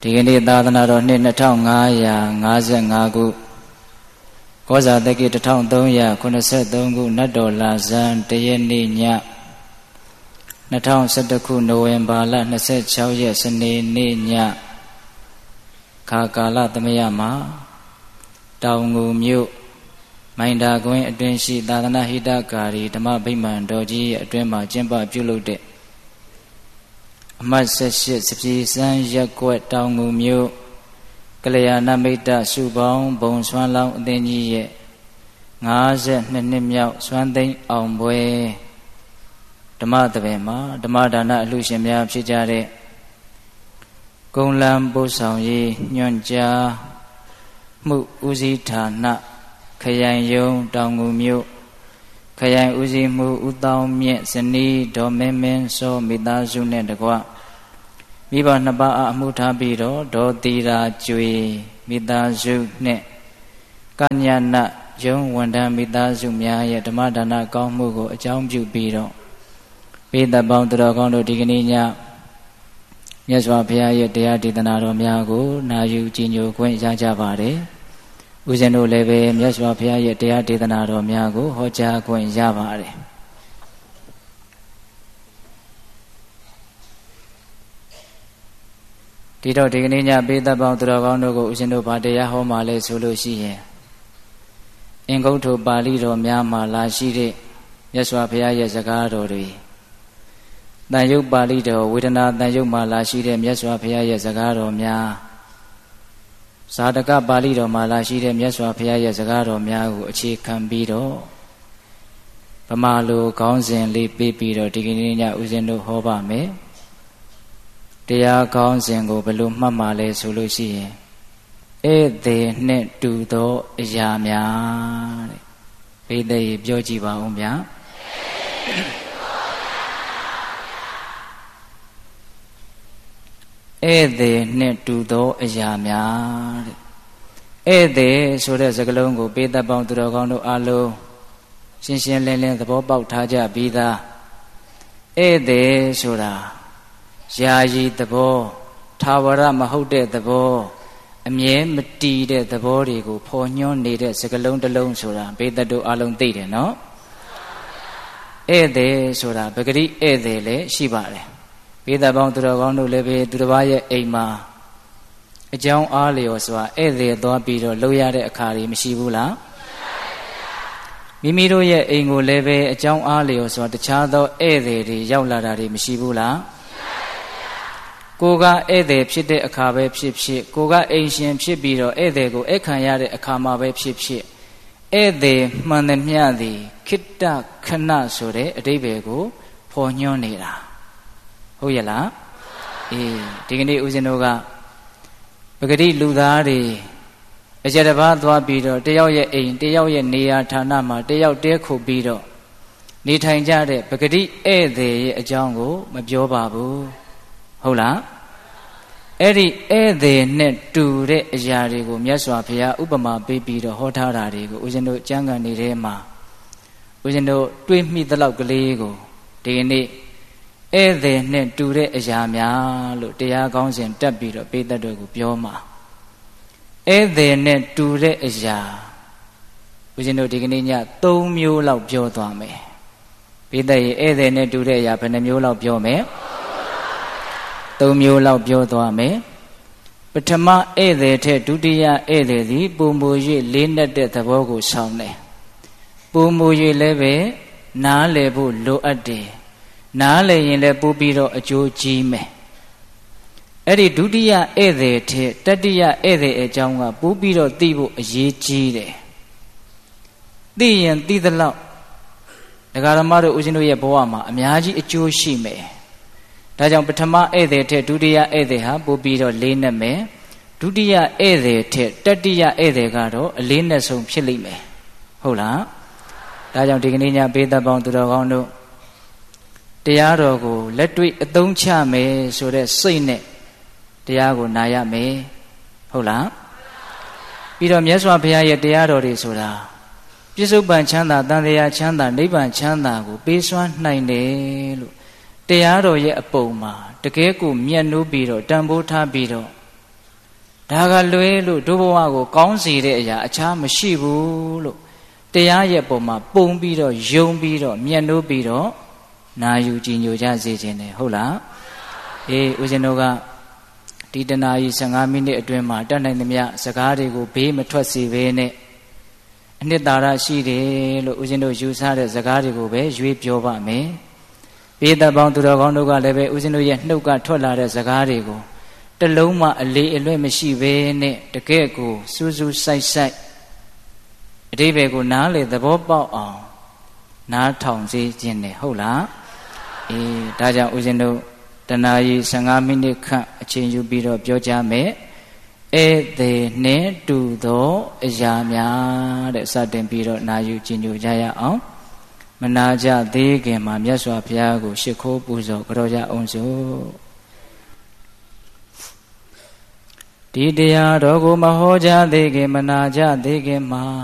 ဒီကနေ့သာသနာတော်နှစ်2555ခုကောဇာတက္ကိ1383ခုနတ်တော်လာဇန်တရက်နေ့ည2011ခုနိုဝင်ဘာလ26ရက်စနေနေ့ညခါကာလသမယမှာတောင်ငူမြို့မိုင်တာကွင်းအတွင်းရှိသာသနာဟိတကာရီဓမ္မဗိမာန်တော်ကြီးရဲ့အတွင်းမှာကျင်းပပြုလုပ်တဲ့အမှတ်18စပြေစန်းရက်ကွက်တောင်ငူမြို့ကလျာဏမိတ်တစုပေါင်းဘုံဆွမ်းလောင်းအသင်းကြီးရဲ့52နှစ်မြောက်ဆွမ်းသိမ်းအောင်ပွဲဓမ္မသဘင်မှာဓမ္မဒါနအလှရှင်များဖြစ်ကြတဲ့ကုံလံပို့ဆောင်ရေးညွှန်ကြားမှုဦးစီးဌာနခရိုင်ယုံတောင်ငူမြို့ခရိုင်ဦးစီးမှုဦးတောင်းမြင့်ဇနီးဒေါ်မင်းမင်းစောမိသားစုနဲ့တကွမိဘနှစ်ပါးအမှုထားပြီးတော့ဒေါ်တီရာကျွေမိသားစုနဲ့ကညာဏယုံဝန်ထမ်းမိသားစုများရဲ့ဓမ္မဒါနကောင်းမှုကိုအကြောင်းပြုပြီးတော့ပိဋကပေါင်းတော်ကောင်းတို့ဒီကနေ့ညမြတ်စွာဘုရားရဲ့တရားဒေသနာတော်များကိုနာယူကြည်ညိုခွင့်ရကြပါတယ်။ဦးဇင်းတို့လည်းပဲမြတ်စွာဘုရားရဲ့တရားဒေသနာတော်များကိုဟောကြားခွင့်ရပါတယ်။ဒီတော့ဒီကနေ့ညပိဋကပေါင်းတော်ကောင်းတို့ကိုဦးဇင်းတို့ဗာတရားဟောမှလဲဆိုလို့ရှိရင်အင်္ဂုတ္တပါဠိတော်များမှာလာရှိတဲ့မြတ်စွာဘုရားရဲ့စကားတော်တွေတန်ရုပ်ပါဠိတော်ဝေဒနာတန်ရုပ်မှာလာရှိတဲ့မြတ်စွာဘုရားရဲ့စကားတော်များဇာတကပါဠိတော်မှာလာရှိတဲ့မြတ်စွာဘုရားရဲ့စကားတော်များကိုအခြေခံပြီးတော့ဗမာလိုခေါင်းစဉ်လေးပေးပြီးတော့ဒီကနေ့ညဦးဇင်းတို့ဟောပါမယ်တရားခေါင်းစဉ်ကိုဘယ်လိုမှတ်မှလဲဆိုလို့ရှိရင်ဧည့်သည်နှင့်တူသောအရာများတဲ့ဘိသိက်ပြောကြည့်ပါဦးဗျာဧည့်သည်နှင့်တူသောအရာများတဲ့ဧည့်သည်ဆိုတဲ့စကားလုံးကိုပိဋကပေါင်းသူတော်ကောင်းတို့အားလုံးရှင်းရှင်းလင်းလင်းသဘောပေါက်ထားကြပြီးသားဧည့်သည်ဆိုတာယာယီသဘောထာဝရမဟုတ်တဲ့သဘောအမြဲမတည်တဲ့သဘောတွေကိုဖော်ညွှန်းနေတဲ့စကားလုံးတစ်လုံးဆိုတာပိဋကတို့အားလုံးသိတယ်နော်ဧည့်သည်ဆိုတာပဂရိဧည့်သည်လည်းရှိပါတယ်ပိဋကပေါင်းသူတော်ကောင်းတို့လည်းပဲသူတစ်ပါးရဲ့အိမ်မှာအကြောင်းအားလျော်စွာဧည့်သည်သွားပြီးတော့လုပ်ရတဲ့အခါတွေမရှိဘူးလားမိမိတို့ရဲ့အိမ်ကိုလည်းပဲအကြောင်းအားလျော်စွာတခြားသောဧည့်သည်တွေရောက်လာတာတွေမရှိဘူးလားကိုကဧည့်သည်ဖြစ်တဲ့အခါပဲဖြစ်ဖြစ်ကိုကအိမ်ရှင်ဖြစ်ပြီးတော့ဧည့်သည်ကိုဧည့်ခံရတဲ့အခါမှာပဲဖြစ်ဖြစ်ဧည့်သည်မှန်သမျှသည်ခိတ္တခဏဆိုတဲ့အဓိပ္ပာယ်ကိုဖော်ညွှန်းနေတာဟုတ်ရဲ့လားအေးဒီကနေ့ဦးဇင်းတို့ကပဂတိလူသားတွေအကျတစ်ပါးသွားပြီးတော့တယောက်ရဲ့အိမ်တယောက်ရဲ့နေရာဌာနမှာတယောက်တဲခုပြီးတော့နေထိုင်ကြတဲ့ပဂတိဧည့်သည်ရဲ့အကြောင်းကိုမပြောပါဘူးဟုတ်လားအဲ့ဒီဧည့်သည်နဲ့တူတဲ့အရာတွေကိုမြတ်စွာဘုရားဥပမာပေးပြီးတော့ဟောထားတာတွေကိုဦးဇင်းတို့ကျမ်းဂန်တွေထဲမှာဦးဇင်းတို့တွေးမိသလောက်ကလေးကိုဒီနေ့ဧည့်သည်နဲ့တူတဲ့အရာများလို့တရားကောင်းစဉ်တက်ပြီးတော့ပိဋကတို့ကိုပြောမှာဧည့်သည်နဲ့တူတဲ့အရာဦးဇင်းတို့ဒီကနေ့ည3မျိုးလောက်ပြောသွားမယ်ပိဋကရဲ့ဧည့်သည်နဲ့တူတဲ့အရာဘယ်နှမျိုးလောက်ပြောမယ်3မျိုးလောက်ပြောသွားမယ်ပထမဧည့်သည်ထက်ဒုတိယဧည့်သည်သည်ပုံမူ၍လေးနက်တဲ့သဘောကိုဆောင်တယ်ပုံမူ၍လည်းပဲနားလည်ဖို့လိုအပ်တယ်နားလည်ရင်လည်းပို့ပြီးတော့အကျိုးကြီးမယ်အဲ့ဒီဒုတိယဧည့်သည်ထက်တတိယဧည့်သည်အကြောင်းကပို့ပြီးတော့သိဖို့အရေးကြီးတယ်သိရင်သိသလောက်ဒကာရမတို့ဦးဇင်းတို့ရဲ့ဘဝမှာအများကြီးအကျိုးရှိမယ်ဒါကြောင့်ပထမဧည့်သည်ထက်ဒုတိယဧည့်သည်ဟာပို့ပြီးတော့လေးနက်မယ်ဒုတိယဧည့်သည်ထက်တတိယဧည့်သည်ကတော့အလေးနက်ဆုံးဖြစ်လိမ့်မယ်ဟုတ်လားဒါကြောင့်ဒီကနေ့ညပိဋကပေါင်းသူတော်ကောင်းတို့တရားတော်ကိုလက်တွေ့အသုံးချမယ်ဆိုတဲ့စိတ်နဲ့တရားကိုနာရမယ်ဟုတ်လားပြီးတော့မြတ်စွာဘုရားရဲ့တရားတော်တွေဆိုတာပြစ္ဆုတ်ပန်ချမ်းသာတန်တရားချမ်းသာနိဗ္ဗာန်ချမ်းသာကိုပေးစွမ်းနိုင်တယ်လို့တရားတော်ရဲ့အပုံမှာတကယ်ကိုမြတ်နိုးပြီးတော့တန်ဖိုးထားပြီးတော့ဒါကလွဲလို့ဒုဘဝကိုကောင်းစေတဲ့အရာအခြားမရှိဘူးလို့တရားရဲ့ပုံမှာပုံပြီးတော့ယုံပြီးတော့မျက်နှိုးပြီးတော့နာယူကြည်ညိုကြစေခြင်းနဲ့ဟုတ်လားအေးဦးဇင်းတို့ကဒီတနာရီ15မိနစ်အတွင်းမှာတတ်နိုင်သမျှစကားတွေကိုဘေးမထွက်စေဘဲနဲ့အနှစ်သာရရှိတယ်လို့ဦးဇင်းတို့ယူဆတဲ့စကားတွေကိုပဲရွေးပြောပါမယ်ပိဋကပေါင်းသူတော်ကောင်းတို့ကလည်းပဲဦးဇင်းတို့ရဲ့နှုတ်ကထွက်လာတဲ့စကားတွေကိုတလုံးမှအလေအလွဲ့မရှိဘဲနဲ့တကယ့်ကိုစူးစူးစိုက်စိုက်အတိပ္ပယ်ကိုနားလေသဘောပေါက်အောင်နားထောင်စေခြင်းနဲ့ဟုတ်လားအေးဒါကြောင့်ဦးဇင်းတို့တနာရီ15မိနစ်ခန့်အချိန်ယူပြီးတော့ပြောကြမယ်ဧည့်သည်နှင့်တူသောအရာများတဲ့စတင်ပြီးတော့နာယူကြည်ညိုကြရအောင်မနာကြသေးခင်မှာမြတ်စွာဘုရားကိုရှ िख ိုးပူဇော်ကြောကြအောင်စို့ဒီတရားတော်ကိုမဟောကြသေးခင်မနာကြသေးခင်မှာ